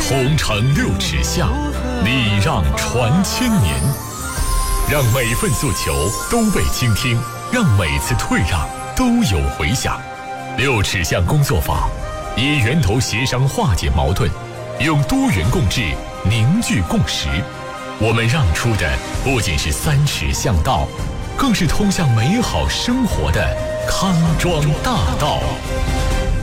同城六尺巷，礼让传千年。让每份诉求都被倾听，让每次退让都有回响。六尺巷工作坊以源头协商化解矛盾，用多元共治凝聚共识。我们让出的不仅是3尺巷道，更是通向美好生活的康庄大道。